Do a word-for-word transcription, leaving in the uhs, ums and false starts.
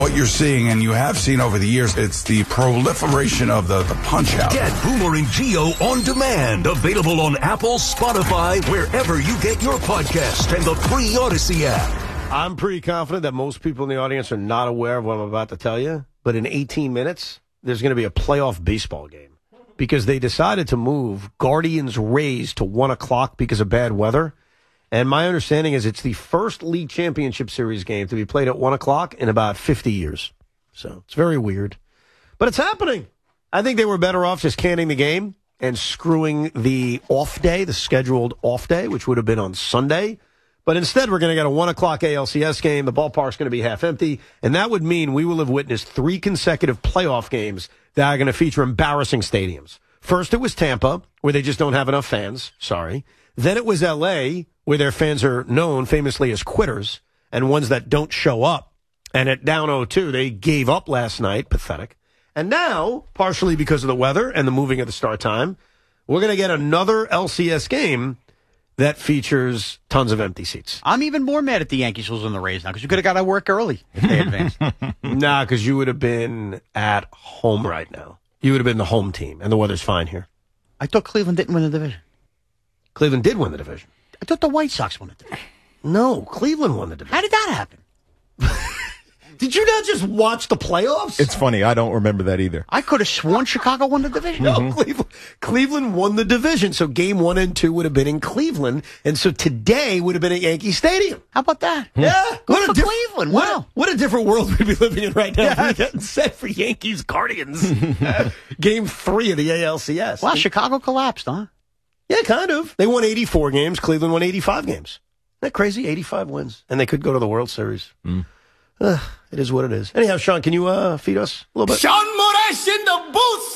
What you're seeing, and you have seen over the years, it's the proliferation of the, the punch-out. Get Boomer and Gio on demand. Available on Apple, Spotify, wherever you get your podcast, and the free Odyssey app. I'm pretty confident that most people in the audience are not aware of what I'm about to tell you, but in eighteen minutes, there's going to be a playoff baseball game because they decided to move Guardians-Rays to one o'clock because of bad weather. And my understanding is it's the first league championship series game to be played at one o'clock in about fifty years. So it's very weird. But it's happening. I think they were better off just canning the game and screwing the off day, the scheduled off day, which would have been on Sunday. But instead, we're going to get a one o'clock A L C S game. The ballpark's going to be half empty. And that would mean we will have witnessed three consecutive playoff games that are going to feature embarrassing stadiums. First, it was Tampa, where they just don't have enough fans. Sorry. Then it was L A, where their fans are known famously as quitters and ones that don't show up. And at down oh two, they gave up last night. Pathetic. And now, partially because of the weather and the moving of the start time, we're going to get another L C S game that features tons of empty seats. I'm even more mad at the Yankees losing the Rays now because you could have got to work early if they advanced. Nah, because you would have been at home right now. You would have been the home team, and the weather's fine here. I thought Cleveland didn't win the division. Cleveland did win the division. I thought the White Sox won the division. No, Cleveland won the division. How did that happen? Did you not just watch the playoffs? It's funny. I don't remember that either. I could have sworn Chicago won the division. No, mm-hmm. Cleveland, Cleveland won the division. So game one and two would have been in Cleveland. And so today would have been at Yankee Stadium. How about that? Yeah. Good what for a diff- Cleveland. What, Wow. What a different world we'd be living in right now. Yes. We're getting set for Yankees Guardians. Game three of the A L C S. Wow, Chicago collapsed, huh? Yeah, kind of. They won eighty-four games. Cleveland won eighty-five games. Isn't that crazy? eighty-five wins. And they could go to the World Series. Mm. Uh, it is what it is. Anyhow, Sean, can you uh, feed us a little bit? Sean Moraes in the booth.